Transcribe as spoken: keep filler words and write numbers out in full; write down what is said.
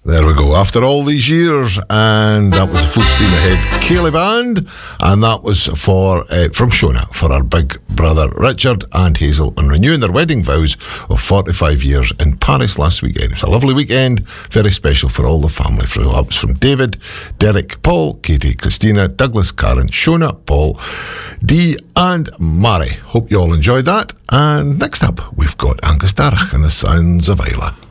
There we go. After all these years, and that was Full Steam Ahead Ceilidh Band, and that was for uh, from Shona for our big brother Richard and Hazel on renewing their wedding vows of forty-five years in Paris last weekend. It was a lovely weekend, very special for all the family. That was from David, Derek, Paul, Katie, Christina, Douglas, Karen, Shona, Paul, Dee, and Mary. Hope you all enjoyed that. And next up, we've got Angus Darragh and the Sounds of Isla.